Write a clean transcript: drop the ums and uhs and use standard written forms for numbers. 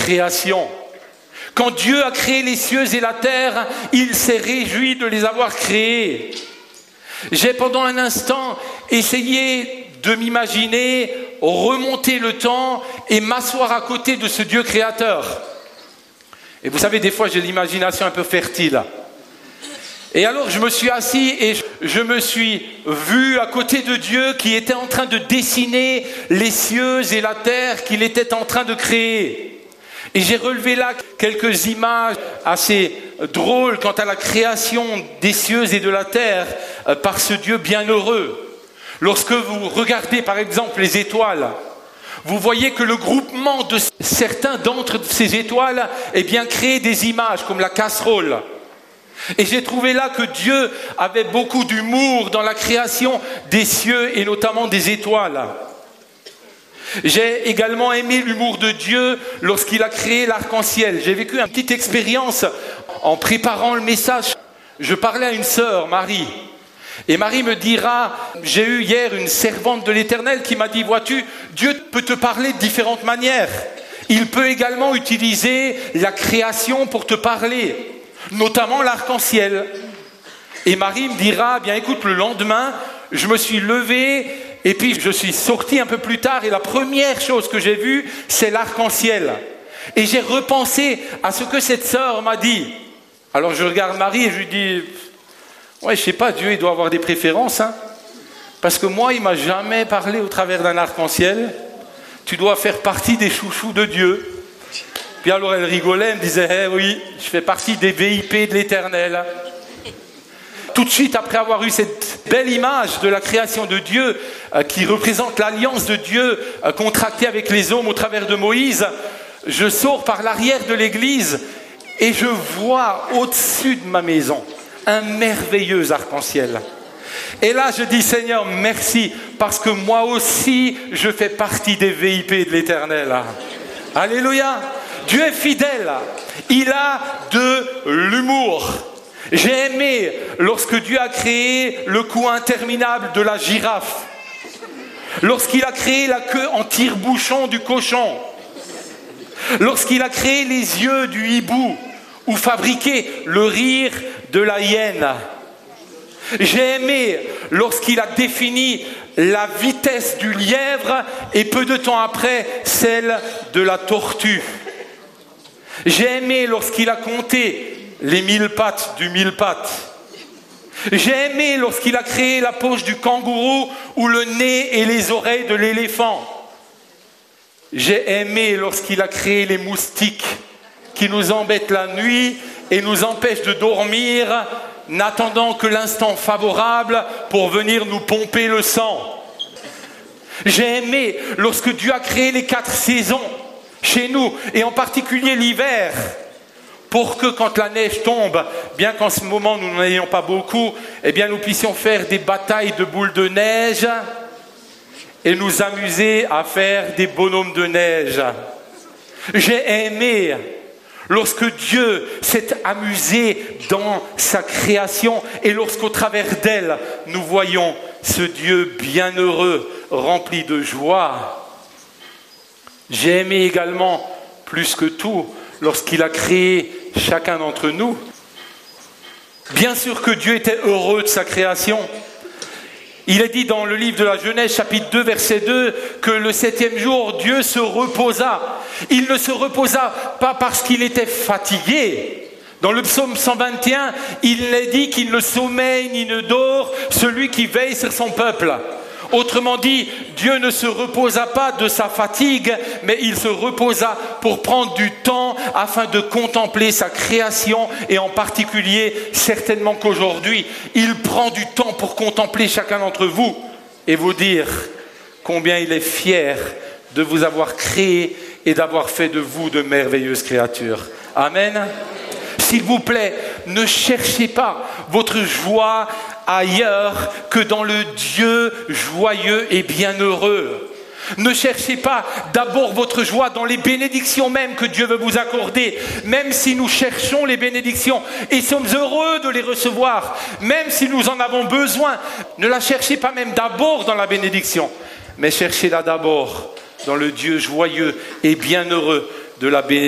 création. Quand Dieu a créé les cieux et la terre, il s'est réjoui de les avoir créés. J'ai pendant un instant essayé de m'imaginer remonter le temps et m'asseoir à côté de ce Dieu créateur. Et vous savez, des fois j'ai l'imagination un peu fertile. Et alors je me suis assis et je me suis vu à côté de Dieu qui était en train de dessiner les cieux et la terre qu'il était en train de créer. Et j'ai relevé là quelques images assez drôles quant à la création des cieux et de la terre par ce Dieu bienheureux. Lorsque vous regardez par exemple les étoiles, vous voyez que le groupement de certains d'entre ces étoiles crée des images comme la casserole. Et j'ai trouvé là que Dieu avait beaucoup d'humour dans la création des cieux et notamment des étoiles. J'ai également aimé l'humour de Dieu lorsqu'il a créé l'arc-en-ciel. J'ai vécu une petite expérience en préparant le message. Je parlais à une sœur, Marie. Et Marie me dira, j'ai eu hier une servante de l'Éternel qui m'a dit, vois-tu, Dieu peut te parler de différentes manières. Il peut également utiliser la création pour te parler, notamment l'arc-en-ciel. Et Marie me dira, bien écoute, le lendemain, je me suis levé et puis je suis sorti un peu plus tard et la première chose que j'ai vue, c'est l'arc-en-ciel. Et j'ai repensé à ce que cette sœur m'a dit. Alors je regarde Marie et je lui dis, ouais, je sais pas, Dieu il doit avoir des préférences, hein, parce que moi il m'a jamais parlé au travers d'un arc-en-ciel. Tu dois faire partie des chouchous de Dieu. Puis alors elle rigolait, elle me disait, oui, je fais partie des VIP de l'Éternel. Tout de suite après avoir eu cette belle image de la création de Dieu qui représente l'alliance de Dieu contractée avec les hommes au travers de Moïse, je sors par l'arrière de l'église et je vois au-dessus de ma maison un merveilleux arc-en-ciel. Et là je dis, Seigneur, merci, parce que moi aussi je fais partie des VIP de l'Éternel. Alléluia. Dieu est fidèle, il a de l'humour. J'ai aimé lorsque Dieu a créé le cou interminable de la girafe, lorsqu'il a créé la queue en tire-bouchon du cochon, lorsqu'il a créé les yeux du hibou ou fabriqué le rire de la hyène. J'ai aimé lorsqu'il a défini la vitesse du lièvre et peu de temps après celle de la tortue. J'ai aimé lorsqu'il a compté les 1000 pattes du 1000 pattes. J'ai aimé lorsqu'il a créé la poche du kangourou ou le nez et les oreilles de l'éléphant. J'ai aimé lorsqu'il a créé les moustiques qui nous embêtent la nuit et nous empêchent de dormir, n'attendant que l'instant favorable pour venir nous pomper le sang. J'ai aimé lorsque Dieu a créé les 4 saisons chez nous, et en particulier l'hiver, pour que quand la neige tombe, bien qu'en ce moment nous n'en ayons pas beaucoup, nous puissions faire des batailles de boules de neige et nous amuser à faire des bonhommes de neige. J'ai aimé lorsque Dieu s'est amusé dans sa création et lorsqu'au travers d'elle, nous voyons ce Dieu bienheureux, rempli de joie. J'ai aimé également, plus que tout, lorsqu'il a créé chacun d'entre nous. Bien sûr que Dieu était heureux de sa création. Il est dit dans le livre de la Genèse, chapitre 2, verset 2, que le 7e jour, Dieu se reposa. Il ne se reposa pas parce qu'il était fatigué. Dans le psaume 121, il est dit qu'il ne sommeille ni ne dort celui qui veille sur son peuple. Autrement dit, Dieu ne se reposa pas de sa fatigue, mais il se reposa pour prendre du temps afin de contempler sa création, et en particulier, certainement qu'aujourd'hui, il prend du temps pour contempler chacun d'entre vous et vous dire combien il est fier de vous avoir créé et d'avoir fait de vous de merveilleuses créatures. Amen. S'il vous plaît, ne cherchez pas votre joie ailleurs que dans le Dieu joyeux et bienheureux. Ne cherchez pas d'abord votre joie dans les bénédictions même que Dieu veut vous accorder, même si nous cherchons les bénédictions et sommes heureux de les recevoir, même si nous en avons besoin. Ne la cherchez pas même d'abord dans la bénédiction, mais cherchez-la d'abord dans le Dieu joyeux et bienheureux de la bénédiction.